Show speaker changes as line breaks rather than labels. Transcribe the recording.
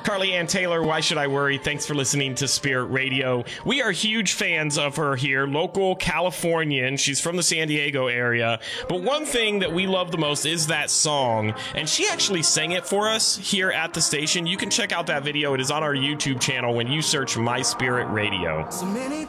Carly Ann Taylor, Why Should I Worry? Thanks for listening to Spirit Radio. We are huge fans of her here, local Californian. She's from the San Diego area. But one thing that we love the most is that song. And she actually sang it for us here at the station. You can check out that video. It is on our YouTube channel when you search My Spirit Radio.
So many